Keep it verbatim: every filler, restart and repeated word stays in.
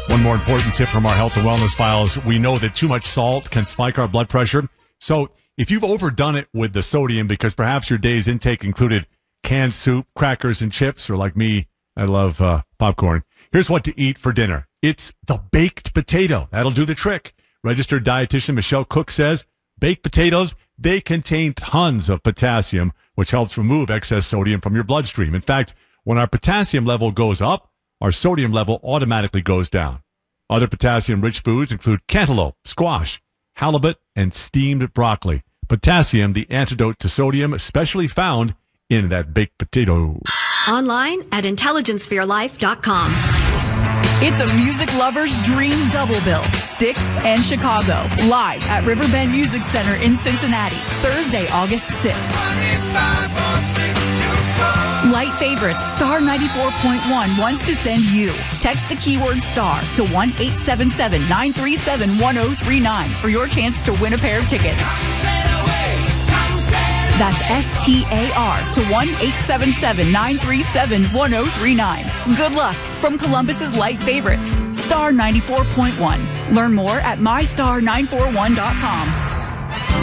One more important tip from our health and wellness files. We know that too much salt can spike our blood pressure. So if you've overdone it with the sodium because perhaps your day's intake included canned soup, crackers, and chips, or like me, I love uh, popcorn. Here's what to eat for dinner. It's the baked potato. That'll do the trick. Registered dietitian Michelle Cook says baked potatoes, they contain tons of potassium, which helps remove excess sodium from your bloodstream. In fact, when our potassium level goes up, our sodium level automatically goes down. Other potassium-rich foods include cantaloupe, squash, halibut, and steamed broccoli. Potassium, the antidote to sodium, especially found in that baked potato. Online at intelligence for your life dot com. It's a music lover's dream double bill. Styx and Chicago, live at Riverbend Music Center in Cincinnati, Thursday, August sixth. Light Favorites, Star ninety-four point one wants to send you. Text the keyword STAR to one eight seven seven, nine three seven, one zero three nine for your chance to win a pair of tickets. That's S T A R to one eight seven seven, nine three seven, one zero three nine. Good luck from Columbus's Light Favorites, Star ninety-four point one. Learn more at my star nine four one dot com.